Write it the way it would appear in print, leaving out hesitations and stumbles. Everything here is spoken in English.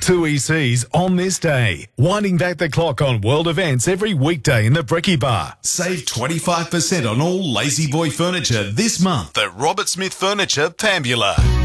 Two ECs on this day. Winding back the clock on world events every weekday in the Bricky Bar. Save 25% on all Lazy Boy furniture this month at Robert Smith Furniture, Pambula.